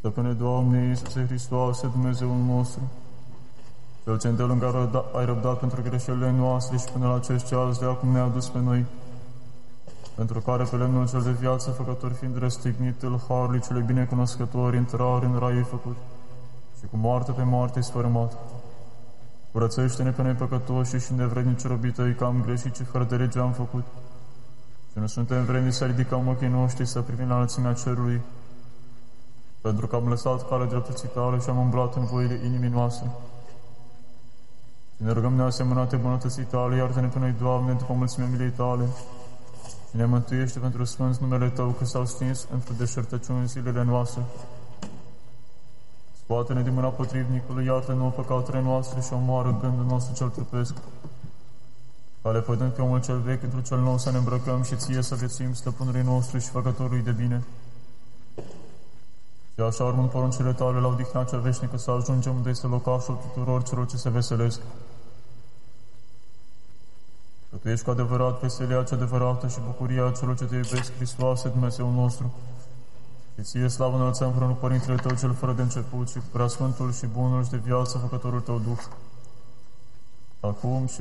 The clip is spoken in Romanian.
Stăpâne, Doamne Iisuse Hristoase, Dumnezeul nostru, Cel ce îndelung ai răbdat pentru greșelile noastre și până la acest ceas de acum ne-a adus pe noi, pentru care pe lemnul cel de viață, făcător fiind răstignit, îl harului cele binecunoscători, intrare în rai făcut și cu moarte pe moarte sfărâmat. Curățește-ne pe noi păcătoși și nevrednici robii tăi, că am greșit și fără de lege am făcut. Și nu suntem vrednici să ridicăm ochii noștri să privim la înălțimea cerului, pentru că am lăsat calea dreptății tale și am umblat în voile inimii noastre. Și ne rugăm neasemănate bunătății tale, iartă-ne pe noi, Doamne, după mulțimea milei tale, și ne mântuiește pentru sfânt numele Tău, că s-au stins într-o deșertăciune zilele noastre. Scoate-ne din mâna potrivnicului, iartă-ne păcatele noastre și omoară gândul nostru cel trupesc, ca lepădând pe omul cel vechi într-un cel nou să ne îmbrăcăm și Ție să viețuim stăpânului nostru și făcătorului de bine. Și așa, urmând poruncile Tale la odihna cea veșnică, să ajungem unde este locașul tuturor celor ce se veselesc. Că Tu ești cu adevărat veselia cea adevărată și bucuria celor ce Te iubesc, Hristoase, Dumnezeul nostru. Și Ție slavă înălțăm împreună cu Părintele Tău cel fără de început și cu preasfântul și bunul și de viață, Făcătorul Tău Duh, acum și